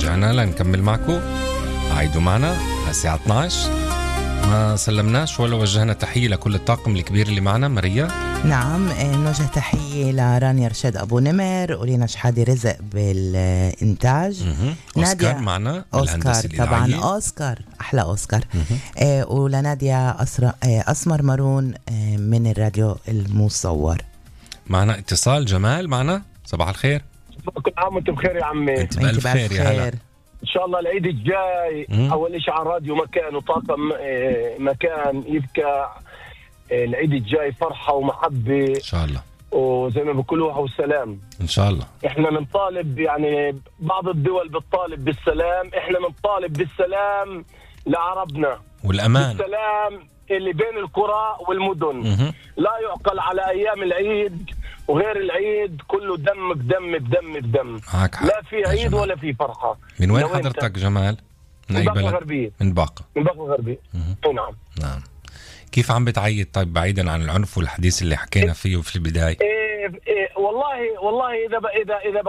رجعنا لنكمل معكم. عيدوا معنا الساعة 12. ما سلمناش ولا وجهنا تحية لكل الطاقم الكبير اللي معنا. ماريا. نعم، نوجه تحية لرانيا رشاد أبو نمر، ولينا شحادي رزق بالإنتاج، أوسكار معنا أوسكار طبعا، أوسكار أحلى أوسكار، ولناديا أسمر مارون من الراديو المصور. معنا اتصال. جمال معنا. صباح الخير. كل عام وانتم بخير يا عمي. انت بألف خير يا هلا. ان شاء الله العيد الجاي اول شيء على الراديو مكان وطاقم مكان يبكى. العيد الجاي فرحه ومحبه ان شاء الله، وزي ما بيقولوها والسلام ان شاء الله. احنا بنطالب، يعني بعض الدول بتطالب بالسلام، احنا بنطالب بالسلام لعربنا والامان، السلام اللي بين القرى والمدن. لا يعقل على ايام العيد وغير العيد كله دم بدم بدم بدم. لا في عيد ولا في فرحه. من وين حضرتك جمال؟ من باقة الغربية. من باقة الغربية. نعم. نعم. كيف عم بتعيد طيب بعيدا عن العنف والحديث اللي حكينا فيه في البداية؟ والله اذا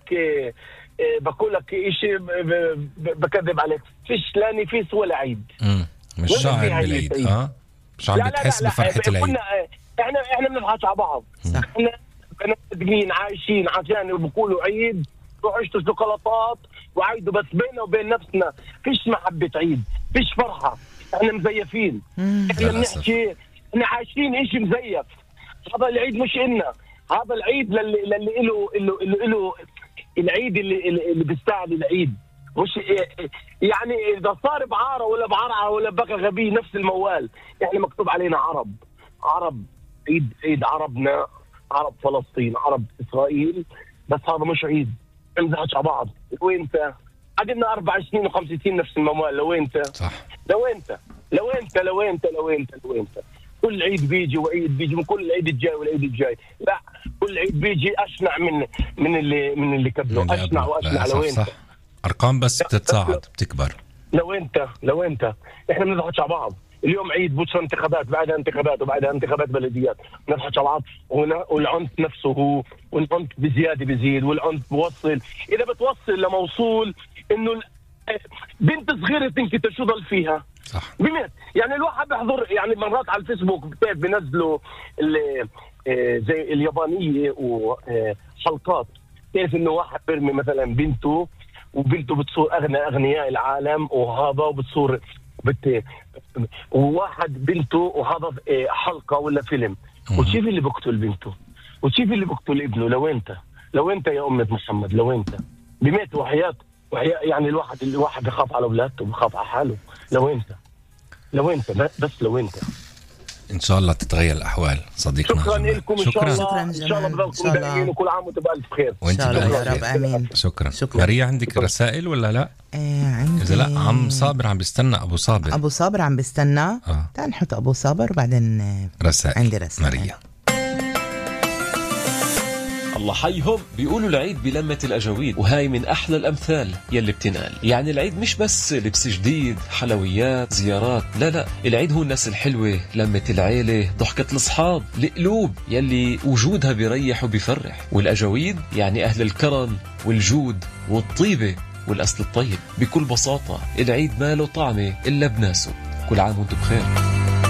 بقول لك شيء بكذب عليك. فيش لا نفيس ولا عيد. مش شاعر بالعيد. مش عم بتحس بفرحة العيد. احنا بنضحك على بعض. احنا بنادمين عايشين عشان بيقولوا عيد، روحوا اشتروا شوكولاتات وعيدوا، بس بيننا وبين نفسنا فيش محبة عيد، فيش فرحة. احنا مزيفين. احنا بنحكي احنا عايشين اشي مزيف. هذا العيد مش إلنا، هذا العيد للي له العيد اللي بيستاهل العيد. مش يعني اذا صار بعارة ولا بعرعة ولا بقى غبي نفس الموال. احنا مكتوب علينا عرب عيد عربنا، عرب فلسطين، عرب اسرائيل، بس هذا مش عيد. نزعج على بعض. وين انت؟ قعدنا 4 سنين و5 سنين نفس الموال. لو انت صح، لو انت كل عيد بيجي وعيد بيجي، من كل عيد الجاي والعيد الجاي. لا، كل عيد بيجي اشنع من اللي قبله، اشنع واشنع. لو انت صح، ارقام بس بتتصاعد بتكبر. لو انت احنا بنضحك على بعض. اليوم عيد، بكره انتخابات، بعدها انتخابات، وبعدها انتخابات بلديات. نضحك على بعض. والعنف نفسه هو، والعنف بزياده بزيد، والعنف بوصل. اذا بتوصل لموصول انه بنت صغيره تنكتب شو ضل فيها. صح. يعني الواحد بيحضر يعني مرات على الفيسبوك كيف بينزلوا زي اليابانيه وحلقات كيف انه واحد بيرمي مثلا بنته، وبنته بتصور اغنياء العالم وهذا، وبتصور وواحد بنته، وهذا حلقه ولا فيلم. وشوف اللي بقتل بنته، وشوف اللي بقتل ابنه. لو انت يا أمة محمد، لو انت بميت وحياة يعني الواحد بخاف على اولاده وبخاف على حاله. لو انت بس لو انت ان شاء الله تتغير الاحوال صديقنا. شكرا لكم. ان شاء الله بضلكم دايمين، وكل عام وانتم بالف خير. وانت يا رب. امين. شكرا. ماريا عندك رسائل ولا لا؟ عندي. اذا لا، عم صابر عم بيستنى. ابو صابر عم بيستنى. تعال نحط ابو صابر وبعدين رسائل. عندي رسائل. ماريا. الله حيهم. بيقولوا العيد بلمة الأجاويد، وهاي من أحلى الأمثال يلي بتنال. يعني العيد مش بس لبس جديد، حلويات، زيارات. لا، العيد هو الناس الحلوة، لمة العيلة، ضحكة الأصحاب، القلوب يلي وجودها بيريح وبيفرح. والأجاويد يعني أهل الكرم والجود والطيبة والأصل الطيب. بكل بساطة العيد ما له طعمه إلا بناسه. كل عام وانتم بخير.